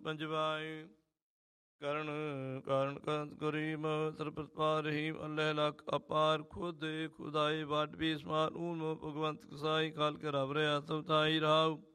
ਪੰਜਵਾਏ ਕਰਨ ਕਾਰਨ ਕੰਤ ਕਰੀਮ ਸਰਪ੍ਰਤਪਾਰ ਰਹੀਮ ਅੱਲ੍ਹ ਲੱਖ ਅਪਾਰ ਖੁਦ ਖੁਦਾਈ ਵੱਡ ਵੀ ਸਮਾਨ ਊਨ ਭਗਵੰਤ ਕਸਾਈ ਕਾਲ ਕੇ ਰੱਬ ਰਿਆ ਸਭ ਤਾਈ ਰਾਉ